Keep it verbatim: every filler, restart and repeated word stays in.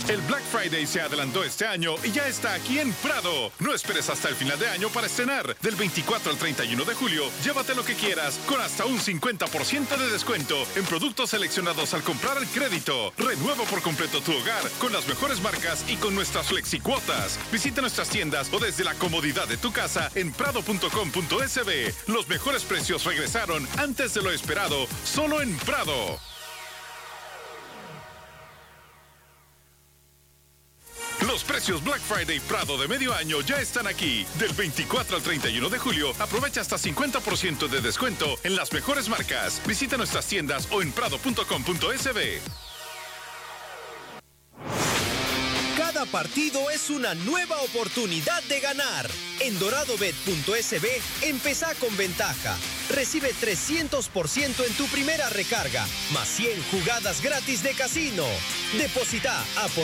El Black Friday se adelantó este año y ya está aquí en Prado. No esperes hasta el final de año para estrenar. Del veinticuatro al treinta y uno de julio, llévate lo que quieras con hasta un cincuenta por ciento de descuento en productos seleccionados al comprar al crédito. Renueva por completo tu hogar con las mejores marcas y con nuestras flexicuotas. Visita nuestras tiendas o desde la comodidad de tu casa en prado punto com punto es be. Los mejores precios regresaron antes de lo esperado, solo en Prado. Los precios Black Friday Prado de medio año ya están aquí. Del veinticuatro al treinta y uno de julio, aprovecha hasta cincuenta por ciento de descuento en las mejores marcas. Visita nuestras tiendas o en prado punto com punto es be. Cada partido es una nueva oportunidad de ganar. En doradobet punto es be, empezá con ventaja. Recibe trescientos por ciento en tu primera recarga, más cien jugadas gratis de casino. Deposita, apostá